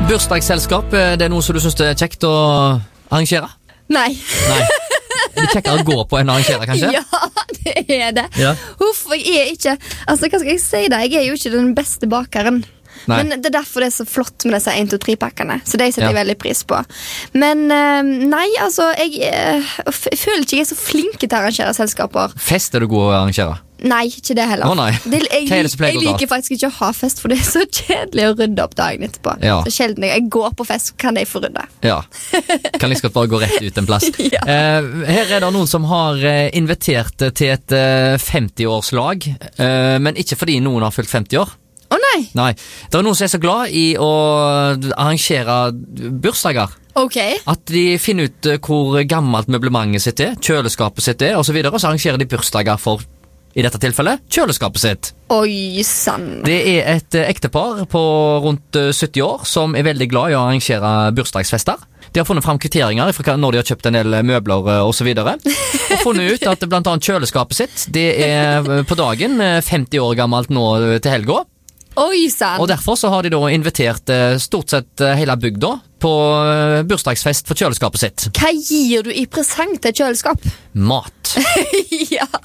Bursdagsselskap, det noe som du synes det kjekt å arrangere? Nei. Nei. Det kjekkere å gå på enn å arrangere, kanskje? Ja, det det. Ja. Huff, jeg ikke, altså hva skal jeg si da? Jeg jo ikke den beste bakeren. Nei. Men det derfor det så flott med disse 1, 2, 3-pakkene. Så det setter jeg Ja. veldig pris på. Men nei, altså, jeg føler ikke jeg så flink til å arrangere selskaper. Fest er du god å arrangere? Nei, ikke det heller. Å, nei. Jeg Hva det som pleier å gå liker galt? faktisk ikke å ha fest, for det så kjedelig å rydde opp dagen etterpå. Ja. Så sjelden jeg går på fest, kan jeg få rydde. Ja. Kan liksom bare gå rett ut en plass. Ja. Her det noen som har invitert til et 50-årslag, men ikke fordi noen har fylt 50 år. Å nei, Nei, det noen som så glad i å arrangere bursdager. ok. At de finner ut hvor gammelt møblementet sitt kjøleskapet sitt og så videre, og så arrangerer de bursdager for, i dette tilfellet, kjøleskapet sitt. Oi, sann. Det et ektepar på rundt 70 år som veldig glad i å arrangere bursdagsfester. De har funnet frem kvitteringer fra når de har kjøpt en del møbler og så videre, og funnet ut at blant annet kjøleskapet sitt, det på dagen 50 år gammelt nå til helga. Oi, sann. Og derfor så har de da invitert stort sett hele bygda på bursdagsfest for kjøleskapet sitt. Hva gir du i presang til et kjøleskap? Mat. Ja.